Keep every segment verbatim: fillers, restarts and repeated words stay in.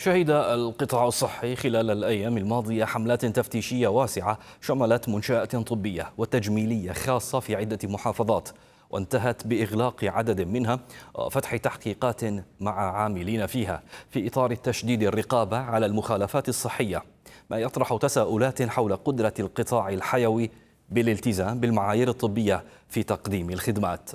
شهد القطاع الصحي خلال الأيام الماضية حملات تفتيشية واسعة شملت منشآت طبية وتجميلية خاصة في عدة محافظات، وانتهت بإغلاق عدد منها وفتح تحقيقات مع عاملين فيها في إطار التشديد الرقابة على المخالفات الصحية، ما يطرح تساؤلات حول قدرة القطاع الحيوي بالالتزام بالمعايير الطبية في تقديم الخدمات.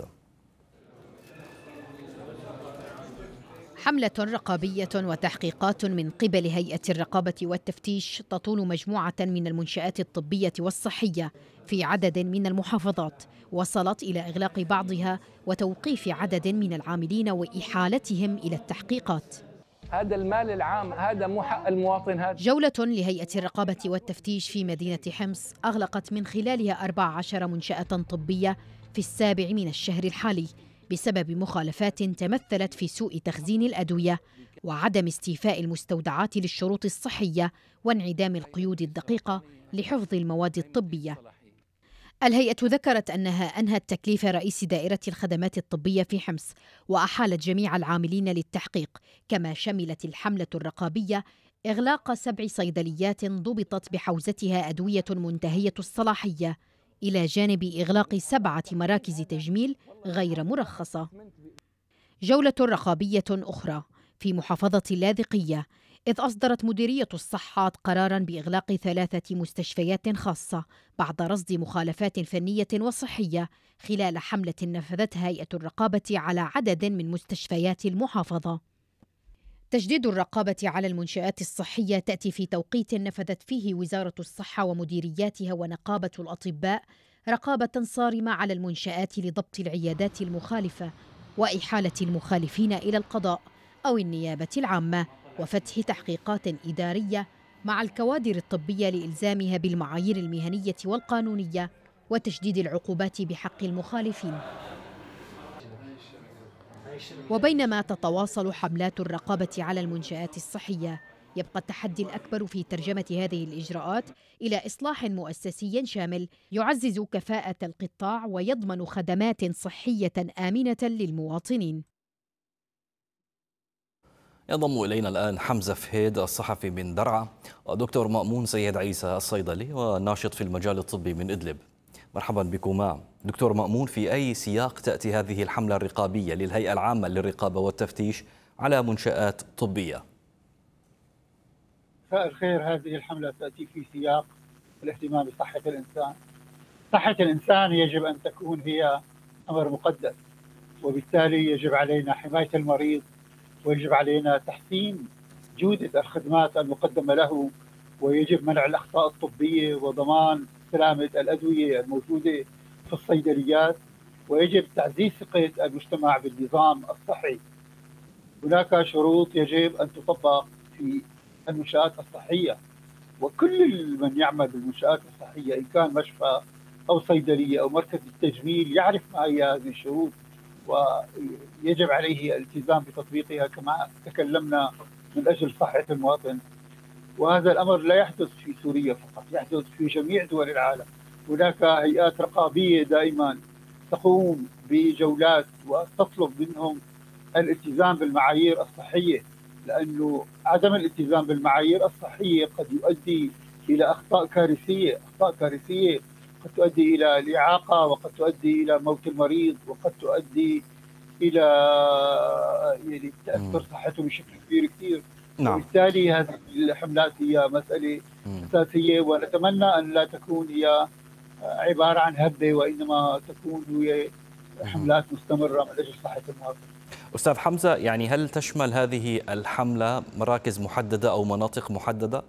حملة رقابية وتحقيقات من قبل هيئة الرقابة والتفتيش تطول مجموعة من المنشآت الطبية والصحية في عدد من المحافظات، وصلت إلى إغلاق بعضها وتوقيف عدد من العاملين وإحالتهم إلى التحقيقات. هذا المال العام، هذا مو حق المواطن. هذا جولة لهيئة الرقابة والتفتيش في مدينة حمص أغلقت من خلالها أربع عشر منشأة طبية في السابع من الشهر الحالي بسبب مخالفات تمثلت في سوء تخزين الأدوية وعدم استيفاء المستودعات للشروط الصحية وانعدام القيود الدقيقة لحفظ المواد الطبية. الهيئة ذكرت أنها أنهت تكليف رئيس دائرة الخدمات الطبية في حمص وأحالت جميع العاملين للتحقيق، كما شملت الحملة الرقابية إغلاق سبع صيدليات ضبطت بحوزتها أدوية منتهية الصلاحية، إلى جانب إغلاق سبعة مراكز تجميل غير مرخصة. جولة رقابية أخرى في محافظة اللاذقية، إذ أصدرت مديرية الصحة قراراً بإغلاق ثلاثة مستشفيات خاصة بعد رصد مخالفات فنية وصحية خلال حملة نفذتها هيئة الرقابة على عدد من مستشفيات المحافظة. تجديد الرقابة على المنشآت الصحية تأتي في توقيت نفذت فيه وزارة الصحة ومديرياتها ونقابة الأطباء رقابة صارمة على المنشآت لضبط العيادات المخالفة وإحالة المخالفين إلى القضاء أو النيابة العامة، وفتح تحقيقات إدارية مع الكوادر الطبية لإلزامها بالمعايير المهنية والقانونية وتشديد العقوبات بحق المخالفين. وبينما تتواصل حملات الرقابة على المنشآت الصحية، يبقى التحدي الأكبر في ترجمة هذه الإجراءات إلى إصلاح مؤسسي شامل يعزز كفاءة القطاع ويضمن خدمات صحية آمنة للمواطنين. ينضم إلينا الآن حمزة فهيد الصحفي من درعا، ودكتور مأمون سيد عيسى الصيدلي والناشط في المجال الطبي من إدلب. مرحبا بكما. دكتور مأمون، في أي سياق تأتي هذه الحملة الرقابية للهيئة العامة للرقابة والتفتيش على منشآت طبية؟ مساء الخير. هذه الحملة تأتي في سياق الاهتمام بصحة الإنسان. صحة الإنسان يجب أن تكون هي أمر مقدس، وبالتالي يجب علينا حماية المريض، ويجب علينا تحسين جودة الخدمات المقدمة له، ويجب منع الأخطاء الطبية وضمان سلامة الأدوية الموجودة في الصيدليات، ويجب تعزيز ثقة المجتمع بالنظام الصحي. هناك شروط يجب أن تطبق في المنشآت الصحية، وكل من يعمل بالمنشآت الصحية إن كان مشفى أو صيدلية أو مركز التجميل يعرف ما هي هذه الشروط، ويجب عليه الالتزام بتطبيقها كما تكلمنا من أجل صحة المواطن. وهذا الأمر لا يحدث في سوريا فقط، يحدث في جميع دول العالم. هناك هيئات رقابية دائما تقوم بجولات وتطلب منهم الالتزام بالمعايير الصحية، لأنه عدم الالتزام بالمعايير الصحية قد يؤدي إلى أخطاء كارثية، أخطاء كارثية قد تؤدي إلى الإعاقة، وقد تؤدي إلى موت المريض، وقد تؤدي إلى يعني تأثر صحته بشكل كبير كثير. نعم. وبالتالي هذه الحملات هي مسألة أساسية، ونتمنى أن لا تكون هي عبارة عن هبة، وإنما تكون هي حملات مستمرة من أجل صحة المواطن. أستاذ حمزة، يعني هل تشمل هذه الحملة مراكز محددة أو مناطق محددة؟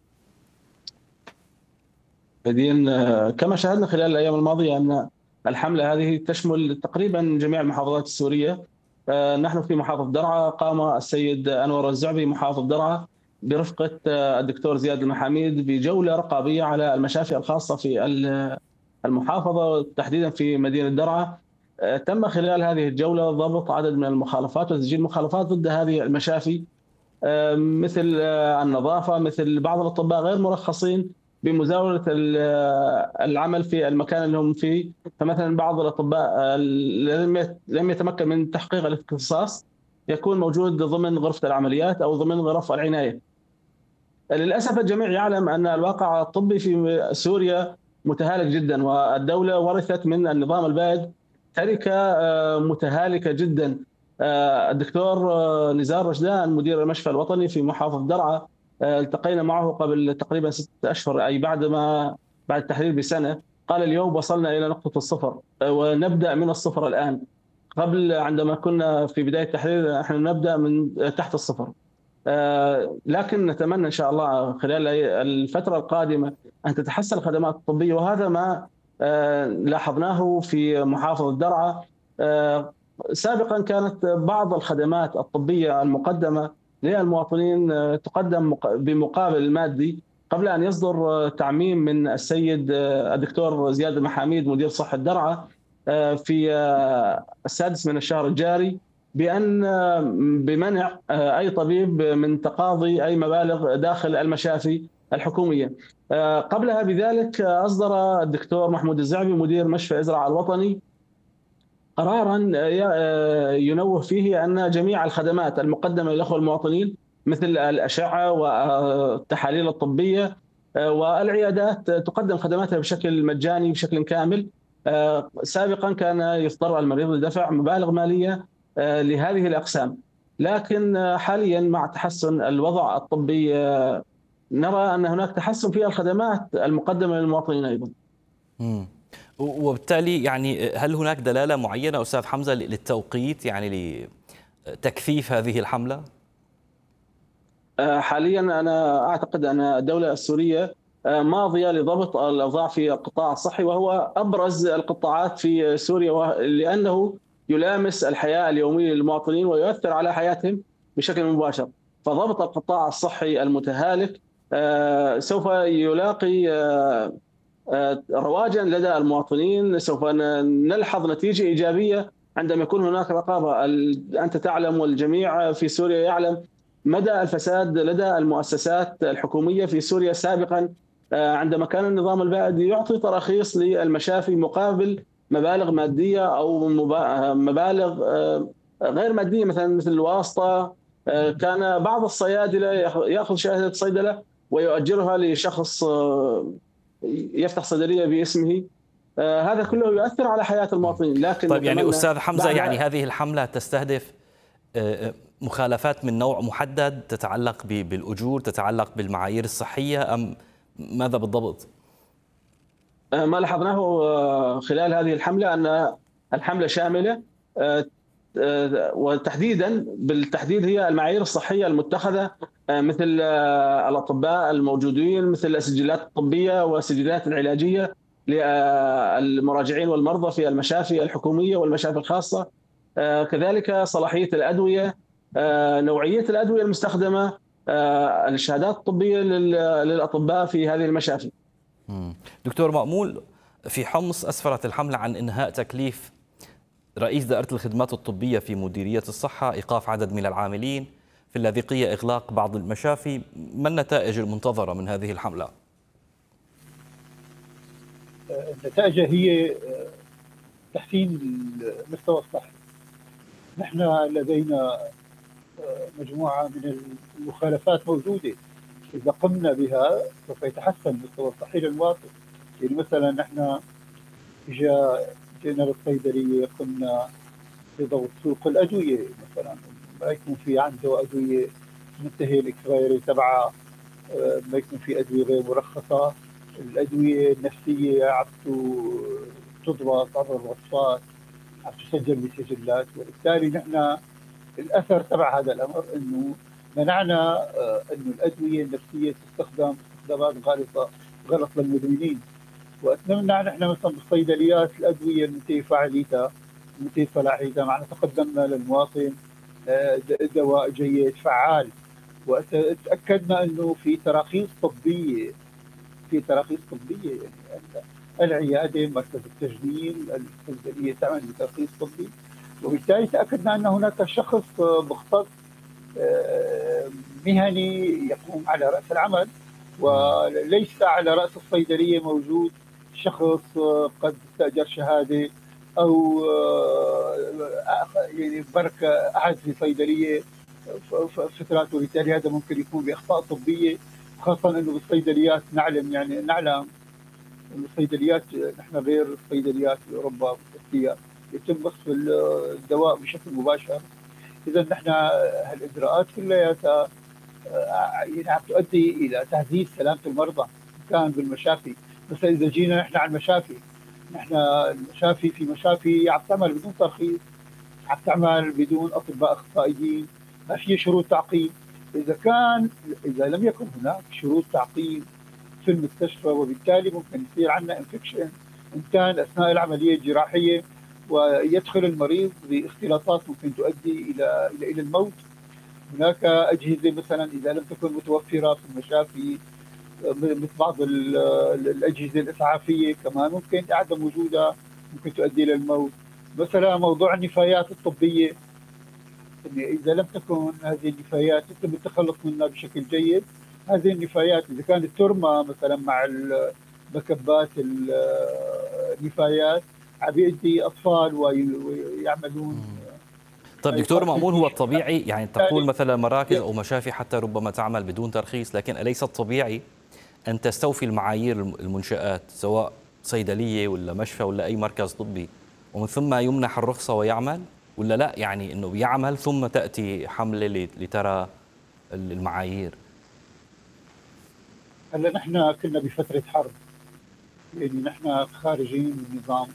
بدين كما شاهدنا خلال الأيام الماضية أن الحملة هذه تشمل تقريبا جميع المحافظات السورية. نحن في محافظة درعا قام السيد أنور الزعبي محافظ درعا برفقة الدكتور زياد المحاميد بجولة رقابية على المشافي الخاصة في المحافظة، تحديدا في مدينة درعا. تم خلال هذه الجولة ضبط عدد من المخالفات وتسجيل مخالفات ضد هذه المشافي، مثل النظافة، مثل بعض الأطباء غير مرخصين بمزاولة العمل في المكان اللي هم فيه. فمثلا بعض الأطباء لم يتمكن من تحقيق الاختصاص يكون موجود ضمن غرفة العمليات أو ضمن غرف العناية. للأسف الجميع يعلم أن الواقع الطبي في سوريا متهالك جدا، والدولة ورثت من النظام البائد تركة متهالكة جدا. الدكتور نزار رشدان مدير المشفى الوطني في محافظة درعا التقينا معه قبل تقريبا ستة أشهر، أي بعد ما بعد التحرير بسنة، قال اليوم وصلنا إلى نقطة الصفر ونبدأ من الصفر الآن. قبل عندما كنا في بداية التحرير نحن نبدأ من تحت الصفر. لكن نتمنى إن شاء الله خلال الفترة القادمة أن تتحسن الخدمات الطبية، وهذا ما لاحظناه في محافظة درعا. سابقا كانت بعض الخدمات الطبية المقدمة للمواطنين تقدم بمقابل مادي قبل أن يصدر تعميم من السيد الدكتور زياد المحاميد مدير صحة درعا في السادس من الشهر الجاري بأن بمنع أي طبيب من تقاضي أي مبالغ داخل المشافي الحكومية. قبلها بذلك أصدر الدكتور محمود الزعبي مدير مشفى إزرع الوطني قرارا ينوه فيه أن جميع الخدمات المقدمة للأخوة المواطنين مثل الأشعة والتحاليل الطبية والعيادات تقدم خدماتها بشكل مجاني بشكل كامل. سابقا كان يضطر المريض لدفع مبالغ مالية لهذه الأقسام، لكن حاليا مع تحسن الوضع الطبي نرى أن هناك تحسن في الخدمات المقدمة للمواطنين أيضا. مم. وبالتالي يعني هل هناك دلالة معينة أستاذ حمزة للتوقيت يعني لتكثيف هذه الحملة؟ حاليا أنا أعتقد أن الدولة السورية ماضية لضبط الأوضاع في القطاع الصحي، وهو أبرز القطاعات في سوريا لأنه يلامس الحياة اليومية للمواطنين ويؤثر على حياتهم بشكل مباشر. فضبط القطاع الصحي المتهالك سوف يلاقي رواجا لدى المواطنين، سوف نلحظ نتيجة إيجابية عندما يكون هناك رقابة. أنت تعلم والجميع في سوريا يعلم مدى الفساد لدى المؤسسات الحكومية في سوريا. سابقا عندما كان النظام البائد يعطي تراخيص للمشافي مقابل مبالغ مادية أو مبالغ غير مادية مثلا مثل الواسطة، كان بعض الصيادلة يأخذ شهادة صيدلة ويؤجرها لشخص يفتح صيدلية باسمه. هذا كله يؤثر على حياة المواطنين. لكن طيب يعني أستاذ حمزة يعني هذه الحملة تستهدف مخالفات من نوع محدد تتعلق بالأجور، تتعلق بالمعايير الصحية، أم ماذا بالضبط؟ ما لاحظناه خلال هذه الحملة أن الحملة شاملة، وتحديدا بالتحديد هي المعايير الصحية المتخذة مثل الأطباء الموجودين، مثل السجلات الطبية والسجلات العلاجية للمراجعين والمرضى في المشافي الحكومية والمشافي الخاصة، كذلك صلاحية الأدوية، نوعية الأدوية المستخدمة، الشهادات الطبية للأطباء في هذه المشافي. دكتور مأمول، في حمص أسفرت الحملة عن إنهاء تكليف رئيس دائرة الخدمات الطبية في مديرية الصحة، إيقاف عدد من العاملين، في اللاذقية إغلاق بعض المشافي. ما النتائج المنتظرة من هذه الحملة؟ النتائج هي تحسين المستوى الصحي. نحن لدينا مجموعة من المخالفات موجودة، إذا قمنا بها سوف يتحسن المستوى الصحي للمواطن. يعني مثلا نحن إجا جينا للصيدلية قمنا بضبط سوق الأدوية، مثلا ما يكون في عنده أدوية منتهي الإكسبايري تبعها، ما يكون في أدوية غير مرخصة. الأدوية النفسية عبتو تضبط عبر الوصفات، عبتو تسجل بسجلات، وبالتالي نحن الأثر تبع هذا الأمر إنه منعنا إنه الأدوية النفسية تستخدم استخدامات غلطة غلط للمدمنين. وأتمنى نحن مثلا بالصيدليات الأدوية المنتهي فعاليتها المنتهي صلاحيتها، معنا تقدمنا للمواطن دواء جيد فعال، وتأكدنا إنه في تراخيص طبية في تراخيص طبية يعني العيادة، مركز التجميل، الصيدلية تعمل بترخيص طبي، وبالتالي تأكدنا أن هناك شخص مختص مهني يقوم على رأس العمل، وليس على رأس الصيدلية موجود شخص قد استأجر شهادة او يعني برك احد في صيدليه فترات، وبالتالي هذا ممكن يكون باخطاء طبيه، خاصه انه بالصيدليات نعلم يعني نعلم انه الصيدليات نحن غير الصيدليات في اوروبا والتركيا يتم وصف الدواء بشكل مباشر. اذا نحن هالاجراءات كلياتها يعني عم تؤدي الى تعزيز سلامه المرضى كان بالمشافي. بس اذا جينا نحن على المشافي، نحن المشافي في مشافي عم تعمل بدون ترخيص، عم تعمل بدون اطباء اخصائيين، ما في شروط تعقيم. اذا كان اذا لم يكن هناك شروط تعقيم في المستشفى، وبالتالي ممكن يصير عندنا انفكشن ان كان اثناء العمليه الجراحيه، ويدخل المريض باختلاطات ممكن تؤدي الى الى الى الموت. هناك اجهزه مثلا اذا لم تكن متوفره في المشافي، مثل بعض الاجهزه الاسعافيه كمان ممكن عدم وجودها ممكن تؤدي الى الموت. مثلا موضوع النفايات الطبيه، اذا لم تكن هذه النفايات يتم التخلص منها بشكل جيد، هذه النفايات اذا كانت ترمى مثلا مع مكبات النفايات عم بيؤدي اطفال ويعملون. طيب دكتور مأمون، هو الطبيعي يعني تقول مثلا مراكز او مشافي حتى ربما تعمل بدون ترخيص، لكن اليس الطبيعي ان تستوفي المعايير المنشآت سواء صيدليه ولا مشفى ولا اي مركز طبي ومن ثم يمنح الرخصه ويعمل، ولا لا يعني انه بيعمل ثم تاتي حمله لترى المعايير؟ هلا نحن كنا بفتره حرب، يعني نحن خارجين من نظام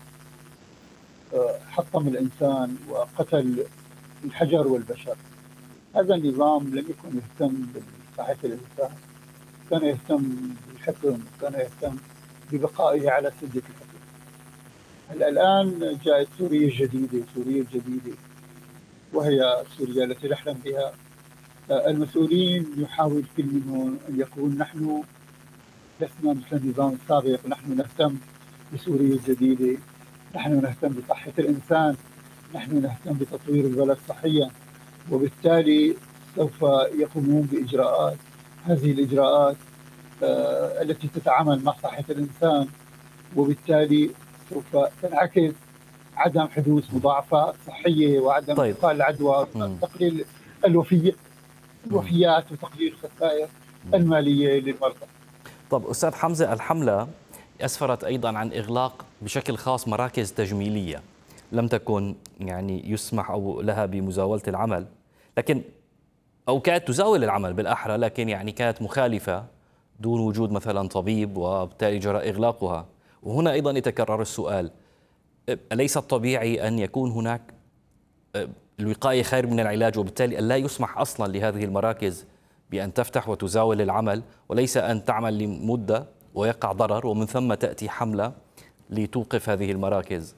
حطم الانسان وقتل الحجر والبشر. هذا النظام لم يكن يهتم بصحه الانسان، كان يهتم بالحكم، كان يهتم ببقائه على سده الحكم. هلا الان جاءت سوريا الجديده، سوريا الجديده وهي سوريا التي نحلم بها. المسؤولين يحاول كل منهم ان يقول نحن لسنا مثل النظام السابق، نحن نهتم بسوريا الجديده، نحن نهتم بصحه الانسان، نحن نهتم بتطوير البلد صحيا، وبالتالي سوف يقومون باجراءات. هذه الاجراءات آه التي تتعامل مع صحه الانسان، وبالتالي سوف تنعكس عدم حدوث مضاعفات صحيه وعدم طيب. انتقال العدوى، تقليل الوفيات الوفيات وتقليل الخسائر الماليه للمرضى. طب استاذ حمزه، الحمله اسفرت ايضا عن اغلاق بشكل خاص مراكز تجميليه لم تكن يعني يسمح او لها بمزاوله العمل، لكن او كانت تزاول العمل بالاحرى، لكن يعني كانت مخالفه دون وجود مثلا طبيب، وبالتالي جرى اغلاقها. وهنا ايضا يتكرر السؤال، اليس الطبيعي ان يكون هناك الوقايه خير من العلاج، وبالتالي لا يسمح اصلا لهذه المراكز بان تفتح وتزاول العمل، وليس ان تعمل لمده ويقع ضرر ومن ثم تاتي حمله لتوقف هذه المراكز؟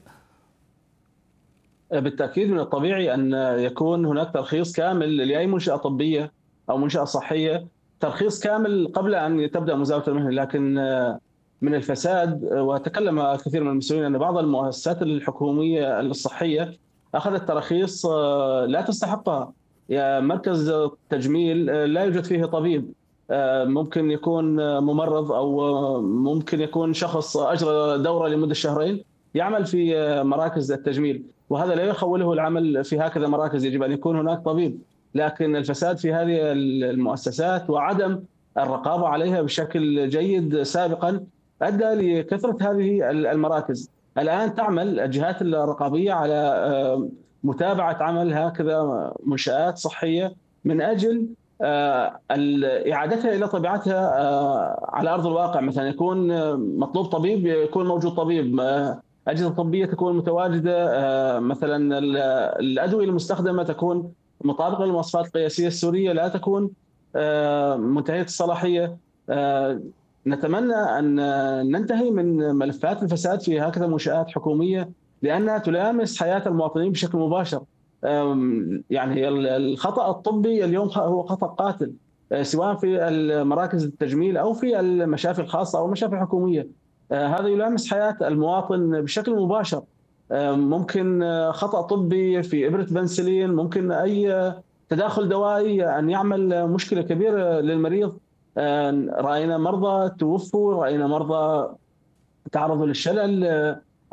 بالتأكيد من الطبيعي أن يكون هناك ترخيص كامل لأي منشأة طبية أو منشأة صحية، ترخيص كامل قبل أن تبدأ مزاولة المهنة. لكن من الفساد، وتكلم كثير من المسؤولين أن بعض المؤسسات الحكومية الصحية أخذت تراخيص لا تستحقها. مركز تجميل لا يوجد فيه طبيب، ممكن يكون ممرض أو ممكن يكون شخص أجرى دورة لمدة شهرين يعمل في مراكز التجميل، وهذا لا يخوله العمل في هكذا مراكز. يجب أن يكون هناك طبيب. لكن الفساد في هذه المؤسسات وعدم الرقابة عليها بشكل جيد سابقا أدى لكثرة هذه المراكز. الآن تعمل الجهات الرقابية على متابعة عمل هكذا منشآت صحية من أجل إعادتها إلى طبيعتها على أرض الواقع. مثلا يكون مطلوب طبيب، يكون موجود طبيب، أجهزة طبية تكون متواجدة، مثلا الأدوية المستخدمة تكون مطابقة للمواصفات القياسية السورية، لا تكون منتهية الصلاحية. نتمنى أن ننتهي من ملفات الفساد في هكذا منشآت حكومية، لأنها تلامس حياة المواطنين بشكل مباشر. يعني الخطأ الطبي اليوم هو خطأ قاتل، سواء في المراكز التجميل أو في المشافي الخاصة أو المشافي الحكومية. هذا يلامس حياة المواطن بشكل مباشر. ممكن خطأ طبي في إبرة بنسلين، ممكن أي تداخل دوائي أن يعمل مشكلة كبيرة للمريض. رأينا مرضى توفوا، رأينا مرضى تعرضوا للشلل،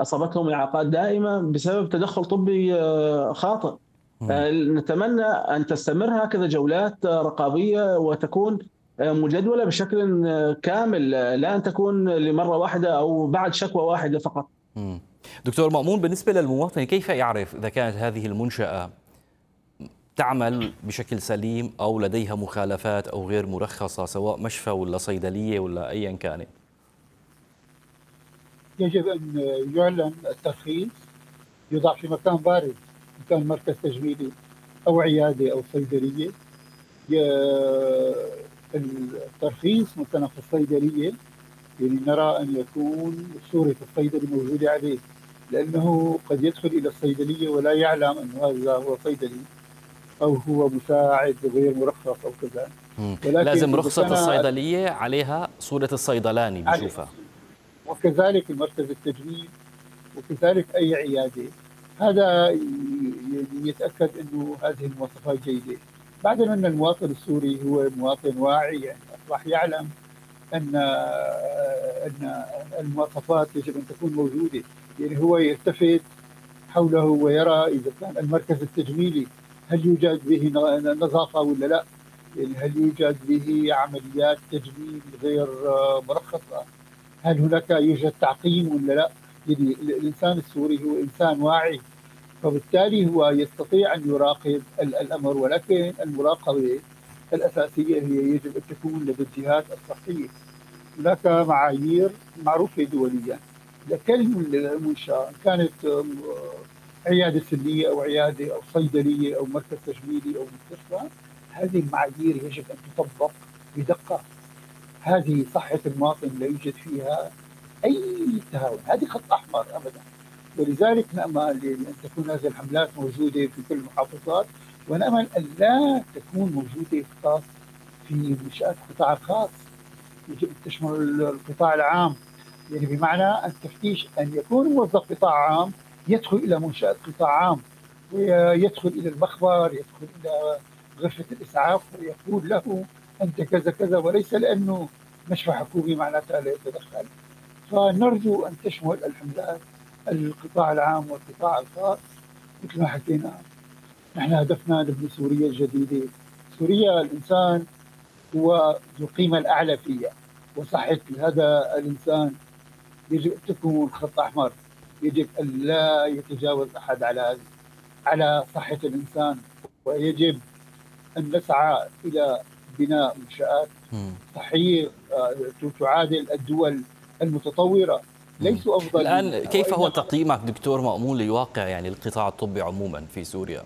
أصابتهم إعاقات دائمة بسبب تدخل طبي خاطئ. نتمنى أن تستمر هكذا جولات رقابية وتكون مجدولة بشكل كامل، لا أن تكون لمرة واحدة أو بعد شكوى واحدة فقط. دكتور مأمون، بالنسبة للمواطن كيف يعرف إذا كانت هذه المنشأة تعمل بشكل سليم أو لديها مخالفات أو غير مرخصة، سواء مشفى ولا صيدلية ولا أيا كانت؟ يجب أن يعلن الترخيص، يوضع في مكان بارز، إن كان مركز تجميلي أو عيادة أو صيدلية. الترخيص مثلا في الصيدلية يعني نرى أن يكون صورة الصيدلي موجودة عليه، لأنه قد يدخل إلى الصيدلية ولا يعلم أن هذا هو صيدلي أو هو مساعد غير مرخص أو كذا. لازم رخصة الصيدلية عليها صورة الصيدلاني بيشوفها، وكذلك المركز التجميل وكذلك أي عيادة. هذا يتأكد أنه هذه المواصفات جيدة. بعدين أن المواطن السوري هو مواطن واعي، يعني أصبح يعلم أن أن المواصفات يجب أن تكون موجودة. يعني هو يلتفت حوله ويرى إذا كان المركز التجميلي هل يوجد به نظافة ولا لا، يعني هل يوجد به عمليات تجميل غير مرخصة، هل هناك يوجد تعقيم ولا لا. يعني الإنسان السوري هو إنسان واعي، فبالتالي هو يستطيع أن يراقب الأمر، ولكن المراقبة الأساسية هي يجب أن تكون لدى الجهات الصحية. هناك معايير معروفة دوليا لكل منشأة، كانت عيادة سنية أو عيادة أو صيدلية أو مركز تجميلي أو مستشفى. هذه المعايير يجب أن تطبق بدقة. هذه صحة المواطن لا يوجد فيها أي تهاون، هذه خط أحمر أبدا. ولذلك نأمل أن تكون هذه الحملات موجودة في كل المحافظات، ونأمل أن لا تكون موجودة فقط في منشآت القطاع الخاص، يجب أن تشمل القطاع العام. يعني بمعنى التفتيش أن يكون موظف قطاع عام يدخل إلى منشأة قطاع عام ويدخل إلى المخبر، يدخل إلى غرفة الإسعاف ويقول له أنت كذا كذا، وليس لأنه مشفى حكومي معناتها لا يتدخل. فنرجو أن تشمل الحملات القطاع العام والقطاع الخاص. مثل ما حكينا نحن هدفنا نبني سوريا الجديدة. سوريا الإنسان هو ذو القيمة الأعلى فيها، وصحة هذا الإنسان يجب أن تكون خط أحمر، يجب أن لا يتجاوز أحد على على صحة الإنسان، ويجب أن نسعى إلى بناء منشآت صحية تعادل الدول المتطورة. ليسوا أفضل. الآن كيف هو تقييمك دكتور مأمون لواقع يعني القطاع الطبي عموما في سوريا؟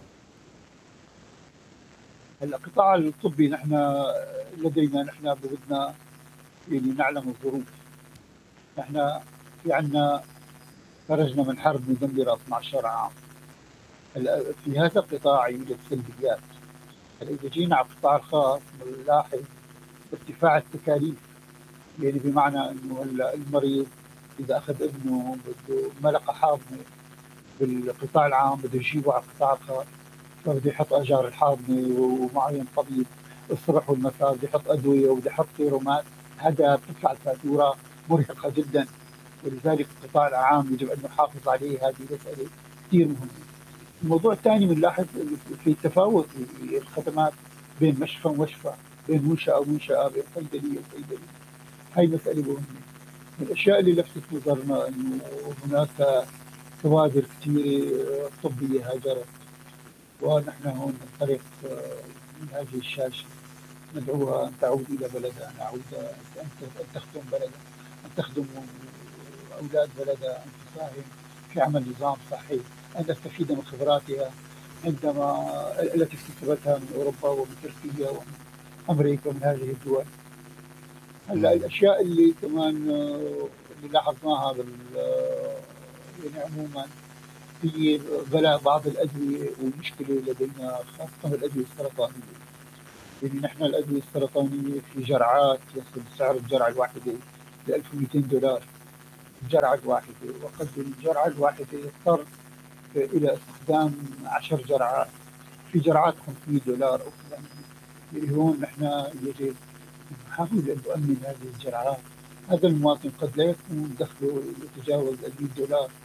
القطاع الطبي نحن لدينا نحن بدنا يعني نعلم الظروف. نحن في عنا خرجنا من حرب مدمرة اثني عشر عام. في هذا القطاع يوجد سلبيات. إذا جينا على القطاع الخاص بنلاحظ ارتفاع التكاليف، يعني بمعنى انه المريض اذا اخذ ابنه بده ملقى حاضنه بالقطاع العام بده يجيبه على القطاع الخاص، فبده يحط اجار الحاضنه ومعين طبيب الصبح والمساء، بده يحط ادويه وبده يحط سيرومات. هذا بتطلع الفاتوره مرهقه جدا، ولذلك القطاع العام يجب ان نحافظ عليه. هذه مساله كثير مهمه. الموضوع الثاني بنلاحظ في تفاوت في الخدمات بين مشفى ومشفى، بين منشأة ومنشأة، بين صيدلية وصيدلية. هاي مسألة مهمة. من الأشياء اللي لفتت نظرنا أنه هناك كوادر كثيرة طبية هاجرت، ونحن هون من طريق من هذه الشاشة ندعوها أن تعود إلى بلدها، نعود أن تخدم بلدها، أن تخدم أولاد بلدها، أن تساهم في عمل نظام صحي، أن نستفيد من خبراتها عندما التي اكتسبتها من أوروبا ومن تركيا ومن أمريكا ومن هذه الدول. هلا الأشياء اللي كمان اللي لاحظناها بال يعني عموما في بلاء بعض الأدوية ومشكلة لدينا خاصة الأدوية السرطانية. يعني نحن الأدوية السرطانية في جرعات يصل سعر الجرعة الواحدة ل ألف ومئتين دولار الجرعة الواحدة، وقد الجرعة الواحدة يضطر إلى استخدام عشر جرعات، في جرعات خمسمئة دولار أو كذا. يعني هون نحن يجب نحاول أن نؤمن هذه الجرعات. هذا المواطن قد لا يكون دخله يتجاوز مئة دولار،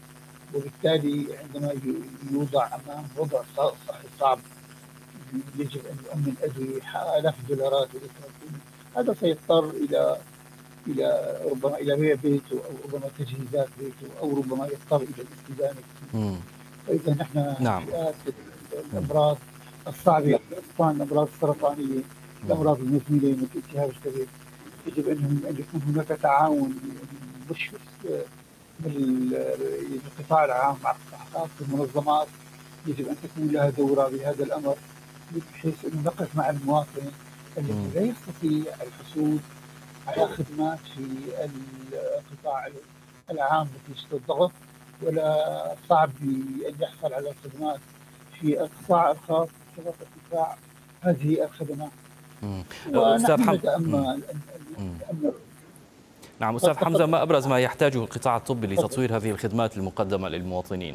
وبالتالي عندما يوضع أمام وضع صحي صعب يجب أن يؤمن أدوية آلاف الدولارات، هذا سيضطر إلى إلى ربما إلى بيع بيته أو ربما تجهيزات بيته أو ربما يضطر إلى الاستدانة. فإذا نحن نعم. فئات الأمراض الصعبة، الأمراض السرطانية، الأمراض المزمنة مثل التهاب الكبد، يجب أن يكون هناك تعاون مشرف من القطاع العام مع المنظمات، يجب أن تكون لها دورة بهذا الأمر بحيث أن نقف مع المواطن الذي لا يستطيع الحصول على خدمات في القطاع العام مثل الضغط، ولا صعب أن يحصل على خدمات في القطاع الخاص بسبب ارتفاع هذه الخدمات. أستاذ حمزة، نعم أستاذ حمزة، ما أبرز ما يحتاجه القطاع الطبي لتطوير هذه الخدمات المقدمة للمواطنين؟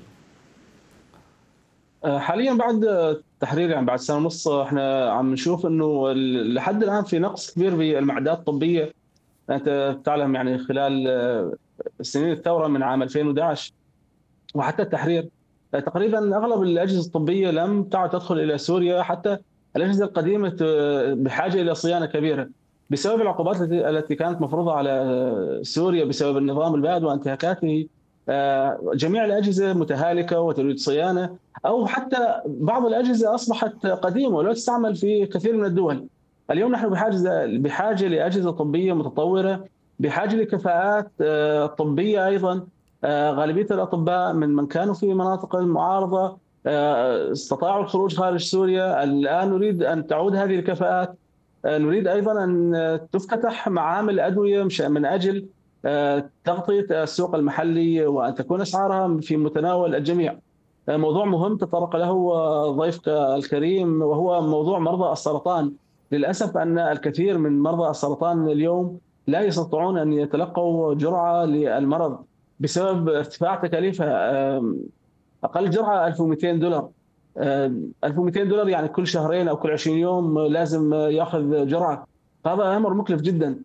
حاليا بعد التحرير يعني بعد سنه ونص احنا عم نشوف انه لحد الان في نقص كبير بالمعدات الطبيه. انت تعلم يعني خلال سنين الثوره من عام ألفين وأحد عشر وحتى التحرير تقريبا اغلب الاجهزه الطبيه لم تعد تدخل الى سوريا، حتى الاجهزه القديمه بحاجه الى صيانه كبيره بسبب العقوبات التي كانت مفروضه على سوريا بسبب النظام البائد وانتهاكاته. جميع الأجهزة متهالكة وتريد صيانة، أو حتى بعض الأجهزة أصبحت قديمة ولا تستعمل في كثير من الدول. اليوم نحن بحاجة بحاجة لأجهزة طبية متطورة، بحاجة لكفاءات طبية أيضا. غالبية الأطباء من من كانوا في مناطق المعارضة استطاعوا الخروج خارج سوريا، الآن نريد أن تعود هذه الكفاءات. نريد أيضا أن تفتتح معامل أدوية من أجل تغطية السوق المحلي وأن تكون أسعارها في متناول الجميع. موضوع مهم تطرق له ضيفك الكريم وهو موضوع مرضى السرطان. للأسف أن الكثير من مرضى السرطان اليوم لا يستطيعون أن يتلقوا جرعة للمرض بسبب ارتفاع تكاليفها. أقل جرعة ألف ومئتين دولار، ألف ومئتين دولار يعني كل شهرين أو كل عشرين يوم لازم يأخذ جرعة. هذا أمر مكلف جدا.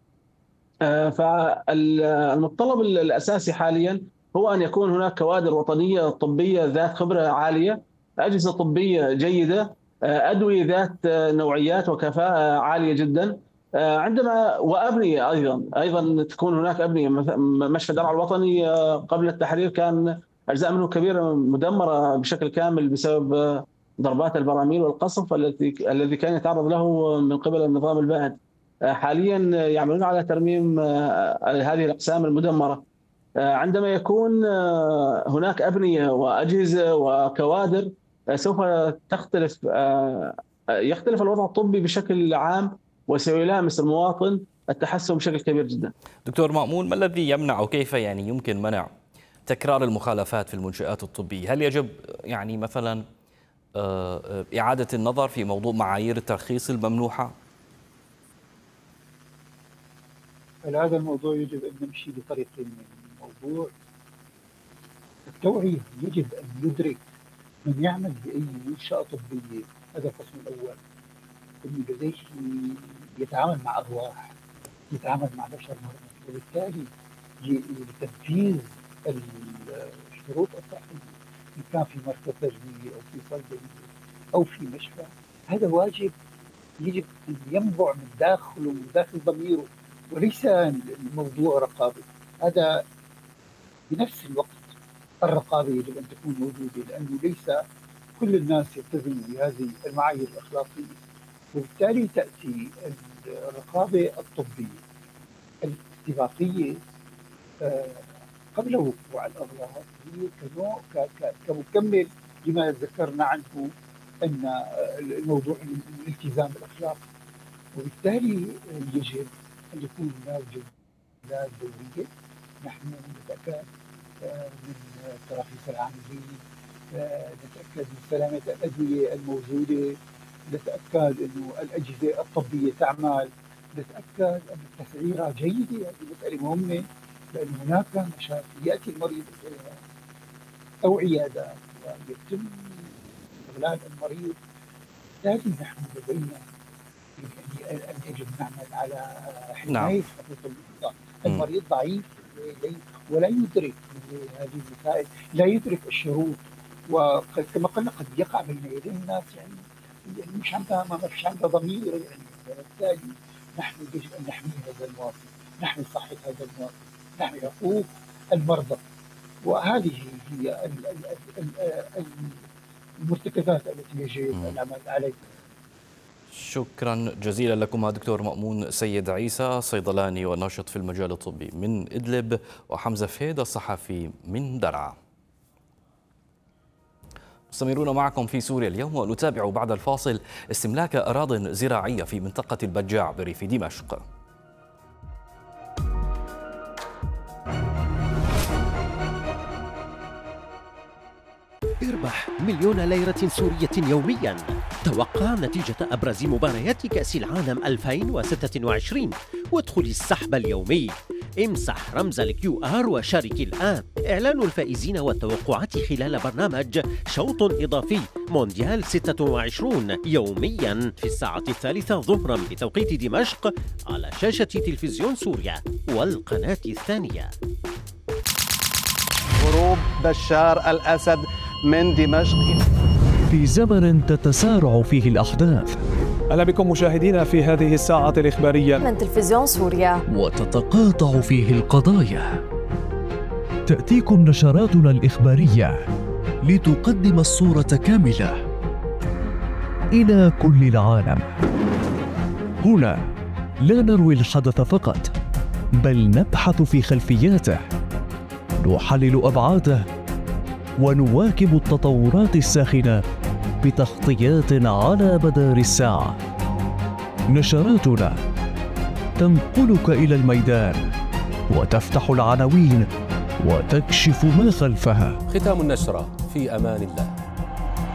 فالمتطلب الأساسي حاليا هو أن يكون هناك كوادر وطنية طبية ذات خبرة عالية، أجهزة طبية جيدة، أدوية ذات نوعيات وكفاءة عالية جدا. عندما وأبنية أيضا أيضا تكون هناك أبنية. مشفى درعا الوطني قبل التحرير كان أجزاء منه كبيرة مدمرة بشكل كامل بسبب ضربات البراميل والقصف التي الذي كان يتعرض له من قبل النظام البائد. حاليا يعملون على ترميم هذه الأقسام المدمرة. عندما يكون هناك أبنية وأجهزة وكوادر سوف تختلف يختلف الوضع الطبي بشكل عام وسيلامس المواطن التحسن بشكل كبير جدا. دكتور مأمون، ما الذي يمنع أو كيف يعني يمكن منع تكرار المخالفات في المنشآت الطبية؟ هل يجب يعني مثلا إعادة النظر في موضوع معايير الترخيص الممنوحة؟ هذا الموضوع يجب أن نمشي بطريقين. الموضوع التوعية، يجب أن يدرك من يعمل بأي منشأة طبية، هذا القسم الأول، أنه لديه يتعامل مع أرواح، يتعامل مع بشر مرضى، وبالتالي لتنفيذ الشروط الصحية إن كان في مركز تجميلي أو في صيدلية أو في مشفى، هذا واجب يجب أن ينبع من داخله ومن داخل ضميره، وليس الموضوع رقابي. هذا بنفس الوقت الرقابة يجب أن تكون موجودة، لأنه ليس كل الناس يلتزموا بهذه المعايير الأخلاقية، وبالتالي تأتي الرقابة الطبية الاستباقية قبل وقوع الأغلاط هي كنوع كمكمل لما ذكرنا عنه أن الموضوع الالتزام بالأخلاق. وبالتالي يجب أن يكون هناك جولات دورية، نحن نتأكد من تراخيص العاملين، نتأكد من سلامة الأدوية الموجودة، نتأكد أن الأجهزة الطبية تعمل، نتأكد أن التسعيرة جيدة. هذه مسألة مهمة، لأن هناك مشاكل يأتي المريض أو عيادات ويتم إغلاق المريض. لكن نحن لدينا يعني يجب نعمل على حماية حقوق المريض. المريض ضعيف ولا يدرك هذه المسائل، لا يدرك الشروط، وكما قلنا قد يقع بين يدي الناس يعني يعني مش عندها ما فيش عندها ضمير يعني. وبالتالي نحن يجب ان نحمي هذا المواطن، نحمي صحه هذا المواطن، نحمي حقوق المرضى، وهذه هي المرتكزات التي يجب العمل عليها. شكرا جزيلا لكم دكتور مأمون سيد عيسى، صيدلاني وناشط في المجال الطبي من إدلب، وحمزة فهيد الصحفي من درعا. مستمرون معكم في سوريا اليوم، ونتابع بعد الفاصل استملاك أراضٍ زراعية في منطقة البجاع بريف دمشق. اربح مليون ليرة سورية يوميا. توقع نتيجة أبرز مباريات كأس العالم ألفين وستة وعشرين وادخل السحب اليومي. امسح رمز الكيو آر وشارك الآن. إعلان الفائزين والتوقعات خلال برنامج شوط إضافي مونديال ستة وعشرين يوميا في الساعة الثالثة ظهرا بتوقيت دمشق على شاشة تلفزيون سوريا والقناة الثانية. هروب بشار الأسد من دمشق في زمن تتسارع فيه الأحداث. أهلا بكم مشاهدينا في هذه الساعة الإخبارية من تلفزيون سوريا. وتتقاطع فيه القضايا. تأتيكم نشراتنا الإخبارية لتقدم الصورة كاملة إلى كل العالم. هنا لا نروي الحدث فقط، بل نبحث في خلفياته، نحلل أبعاده، ونواكب التطورات الساخنة بتغطيات على مدار الساعة. نشراتنا تنقلك إلى الميدان وتفتح العناوين وتكشف ما خلفها. ختام النشرة في أمان الله.